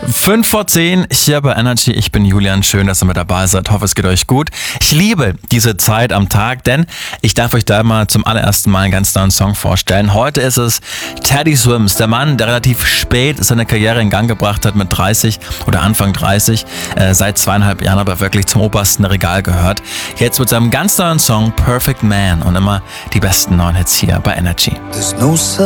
5 vor 10 hier bei Energy. Ich bin Julian. Schön, dass ihr mit dabei seid. Hoffe, es geht euch gut. Ich liebe diese Zeit am Tag, denn ich darf euch da mal zum allerersten Mal einen ganz neuen Song vorstellen. Heute ist es Teddy Swims, der Mann, der relativ spät seine Karriere in Gang gebracht hat, mit 30 oder Anfang 30. Seit 2,5 Jahren aber wirklich zum obersten Regal gehört. Jetzt mit seinem ganz neuen Song Perfect Man und immer die besten neuen Hits hier bei Energy.